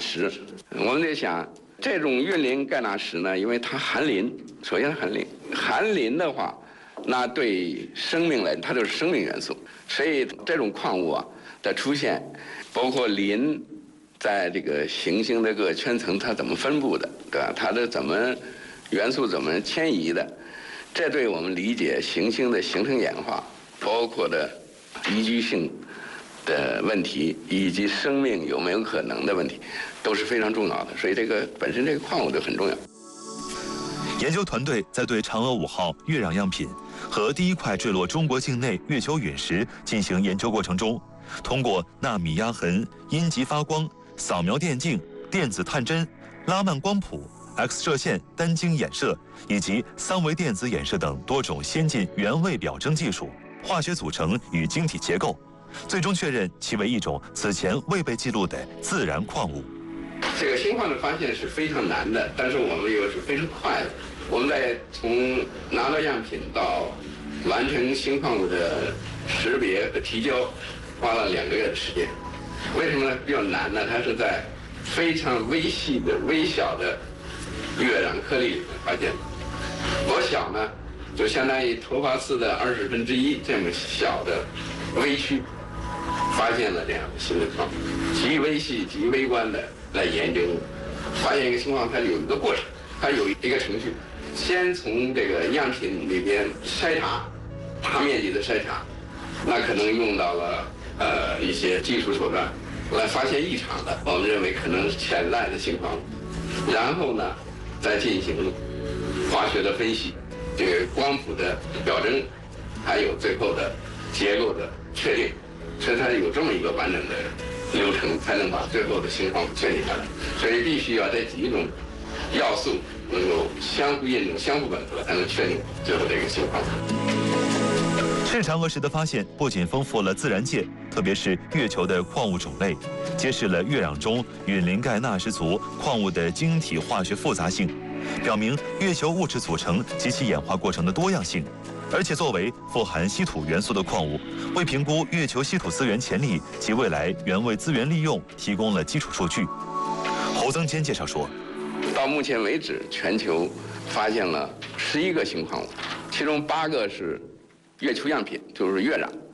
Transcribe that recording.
石。我们在想，这种运磷钙钠石呢，因为它含磷，首先含磷，含磷的话，那对生命来，它就是生命元素。所以这种矿物啊的出现，包括磷在这个行星的各个圈层它怎么分布的，对吧？它的元素怎么迁移的，这对我们理解行星的形成演化，包括的宜居性的问题，以及生命有没有可能的问题，都是非常重要的。所以本身这个矿物就很重要。 研究团队在对嫦娥5号月壤样品和第一块坠落中国境内月球陨石进行研究过程中，通过纳米压痕、阴极发光、扫描电镜、电子探针、拉曼光谱、X 射线单晶衍射以及三维电子衍射等多种先进原位表征技术、化学组成与晶体结构，最终确认其为一种此前未被记录的自然矿物。 这个新矿的发现是非常难的，但是我们又是非常快的。我们在从拿到样品到完成新矿物的识别和提交，花了2个月的时间。为什么呢？比较难呢？它是在非常微细的、微小的月壤颗粒里面发现的。多小呢？就相当于头发丝的1/20这么小的微区，发现了这样的新的矿，极微细、极微观的来研究，发现一个情况，它有一个过程，它有一个程序。先从这个样品里边筛查，大面积的筛查，那可能用到了一些技术手段来发现异常的，我们认为可能是潜在的情况，然后呢再进行化学的分析，这个光谱的表征，还有最后的结构的确定，所以它有这么一个完整的流程，才能把最后的情况确定下来。所以必须要这几种要素能够相互印证、相互吻合，才能确定最后这个情况。 赤嫦娥石的发现不仅丰富了自然界，特别是月球的矿物种类，揭示了月壤中陨磷钙钠石族矿物的晶体化学复杂性，表明月球物质组成及其演化过程的多样性。而且作为富含稀土元素的矿物，为评估月球稀土资源潜力及未来原位资源利用提供了基础数据。侯增坚介绍说， 到目前为止，全球发现了11个新矿物，其中8个是月球样品，就是月壤。